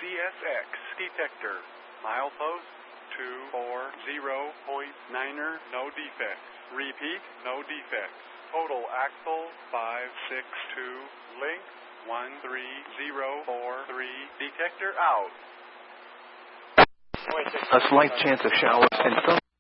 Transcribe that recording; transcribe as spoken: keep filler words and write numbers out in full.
C S X detector. Milepost two four zero point niner, no defects. Repeat, no defects. Total axle five six two, length one three zero four three, detector out. A slight chance of showers and some